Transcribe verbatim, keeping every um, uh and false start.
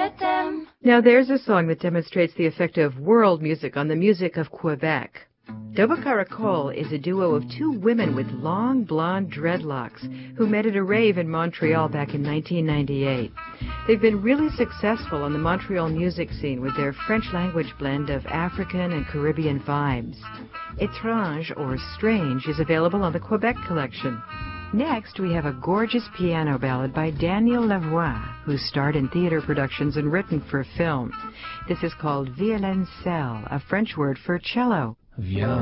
Now there's a song that demonstrates the effect of world music on the music of Quebec. Double Caracole is a duo of two women with long blonde dreadlocks who met at a rave in Montreal back in nineteen ninety-eight. They've been really successful on the Montreal music scene with their French-language blend of African and Caribbean vibes. Étrange, or Strange, is available on the Quebec collection. Next, we have a gorgeous piano ballad by Daniel Lavoie, who starred in theater productions and written for film. This is called Violoncelle, a French word for cello.